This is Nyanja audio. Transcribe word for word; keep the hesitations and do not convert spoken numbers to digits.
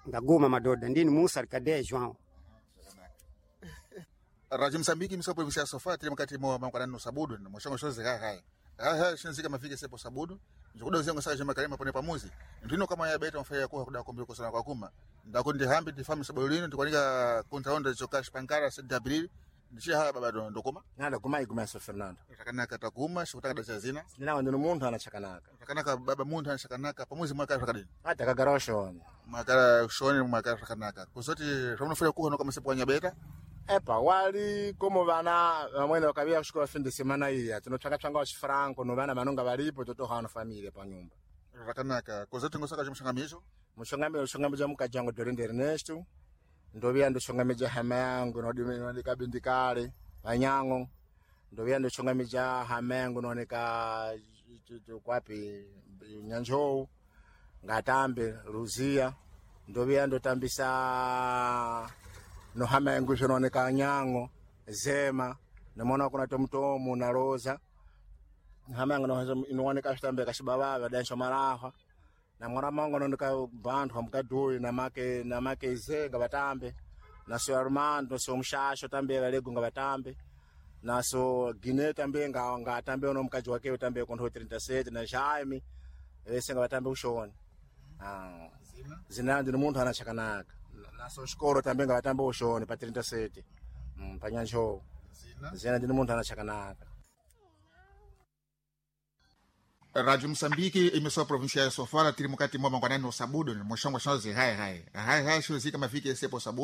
ngaguma madoda ndini Musa Alcaide João. Rádio Moçambique msao província ya Sofala tiri mkati mwa mankwana no sabudu no mshongo shoze ha hai ha ha shinzika mafike sepo sabudu njokuda uzengo saka jema kalema pone pamuzi ndino kama ya beta mfaya kwa kuda kombiko kusana kwa kuma ndako ndi hambi ndi famu sabulino ndikwanika kontraonda chokash pankara sedi abril ndishi ha baba ndo ndokoma nada kuma iguma so Fernando takanaka takuma shukutaka dacha zina nina ndo muntu anachakanaka takanaka baba muntu anachakanaka pamuzi mwaka takadini hata kagarosho mwaka shoni mwaka takanaka kusoti romnofanya kuho kama sepo nya beta. Epa, wali como vana vamwene wakavia kushikola fin de semana iya tunotaka twanga wa chifranco no vana manonga varipo totoka na familia pa nyumba rakanaka kozoti ngosaka chimshangamisho mushangame ushangame muka jango Dorinde Ernesto ndovia ndo shangame hama yangu no ndika bindikale banyango ndovia ndo shangame hama yangu no nika kwapi Nyanjou ngatambe Ruzia ndovia ndo tambisa no hama yangu shononeka Nyango Zema namona kuna tomtomu na Rosa hama yangu no inoneka shtambe kashibaba dansho maraha na mwana mango no nika bantu hamkadui na make na make zenga batambe na so Armando so mshasho tambe balego ngabatambe na so Guinea tambe nga ngatambe no mkaji wake tambe kondo thirty seven na Jaime esenga batambe ushoni ah zina ndi muntu anachakanaka na so shikoro tambe ngabatambe ushoni pa thirty seven mm panyanjo zina zina ndi muntu anachakanaka. Rádio Moçambique imesoma província ya Sofala tiri mukati mwa mangwanani no sabudo ni moshongo shoze hai hai hai hai shuzika mafike sepo sabudo